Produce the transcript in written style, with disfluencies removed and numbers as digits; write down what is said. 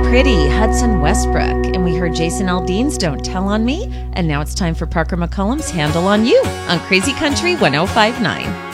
Pretty, Hudson Westbrook, and we heard Jason Aldean's Don't Tell on Me, and now it's time for Parker McCollum's Handle on You on Crazy Country 105.9.